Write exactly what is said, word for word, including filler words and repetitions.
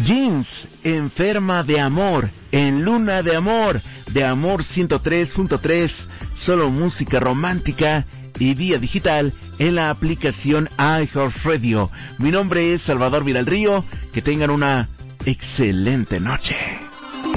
Jeans, Enferma de Amor, en Luna de Amor, de Amor ciento tres punto tres, solo música romántica y vía digital en la aplicación iHeartRadio. Mi nombre es Salvador Villarrío, que tengan una excelente noche.